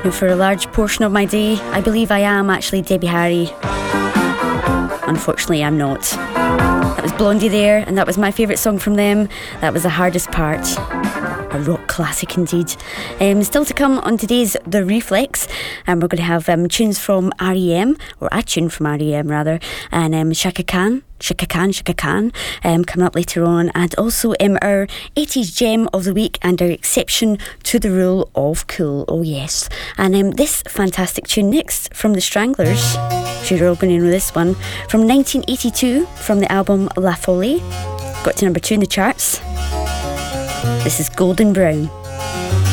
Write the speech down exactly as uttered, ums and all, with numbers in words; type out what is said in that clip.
Now, for a large portion of my day, I believe I am actually Debbie Harry. Unfortunately, I'm not. That was Blondie there, and that was my favourite song from them. That was The Hardest Part. A rock classic indeed. Um, still to come on today's The Reflex, and we're going to have um, tunes from R E M, or a tune from R E M rather, and um, Chaka Khan, Chaka Khan, Chaka Khan, um, coming up later on, and also um, our eighties gem of the week and our exception to the rule of cool. Oh yes. And um, this fantastic tune next from The Stranglers. Sure you're all going to know this one. From nineteen eighty-two, from the album La Folie. Got to number two in the charts. This is Golden Brown.